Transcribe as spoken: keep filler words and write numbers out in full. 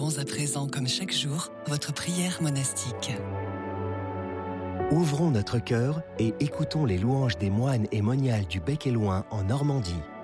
célébrons à présent, comme chaque jour, votre prière monastique. Ouvrons notre cœur et écoutons les louanges des moines et moniales du Bec et Loing en Normandie.